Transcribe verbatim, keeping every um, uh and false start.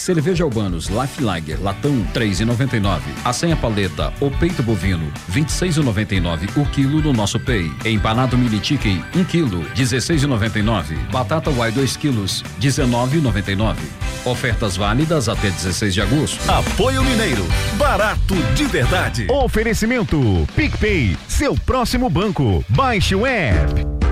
Cerveja Albanos Life Lager latão três e noventa e nove. A senha paleta ou peito bovino vinte e seis e noventa e nove o quilo no nosso Pay. Empanado mini chicken um quilo dezesseis e noventa e nove. Batata Uai dois quilos dezenove e noventa e nove. Ofertas válidas até dezesseis de agosto. Apoio Mineiro, barato de verdade. Oferecimento PicPay, seu próximo banco. Baixe o app.